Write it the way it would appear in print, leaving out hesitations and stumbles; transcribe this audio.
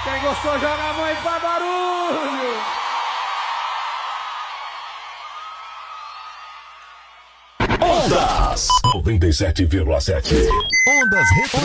Quem gostou, joga a mão e faz barulho. Ondas 97,7. Ondas Retro.